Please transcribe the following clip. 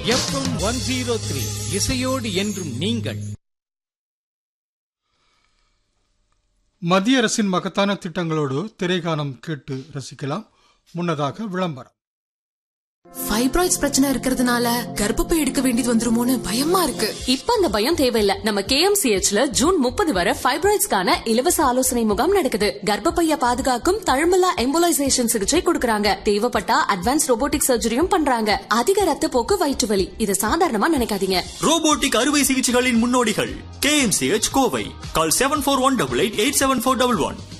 FM 103 இசையோடு என்றும் நீங்கள். மத்திய அரசின் மகத்தான திட்டங்களோடு திரைகானம் கேட்டு ரசிக்கலாம். முன்னதாக விளம்பரம். ஃபைப்ராய்ட்ஸ் பிரச்சனை இருக்கிறதுனால கர்ப்பப்பை எடுக்க வேண்டியது வந்துருமோன்னு பயமா இருக்கு. இப்ப அந்த பயம் தேவையில்ல. நம்ம KMCHல ஜூன் 30 வரை ஃபைப்ராய்ட்ஸ்க்கான இலவச ஆலோசனை முகாம் நடக்குது. கர்ப்பப்பைய பாதுகாக்கும் தழும்பலா எம்போலைசேஷன் சிகிச்சை கொடுக்கறாங்க. தேவைப்பட்டா அட்வான்ஸ் ரோபோட்டிக் சர்ஜரியும் பண்றாங்க. அதிக ரத்த போக்கு, வயிற்று வலி இத சாதாரணமா நினைக்காதீங்க. ரோபோட்டிக் அறுவை சிகிச்சைகளின் முன்னோடிகள் KMCH கோவை. கால் 7418887411.